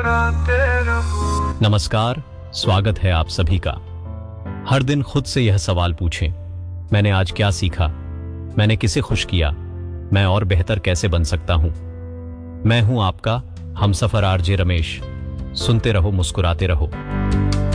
मुस्कुराते रहो। नमस्कार, स्वागत है आप सभी का। हर दिन खुद से यह सवाल पूछें, मैंने आज क्या सीखा, मैंने किसे खुश किया, मैं और बेहतर कैसे बन सकता हूं। मैं हूं आपका हमसफर आरजे रमेश। सुनते रहो, मुस्कुराते रहो।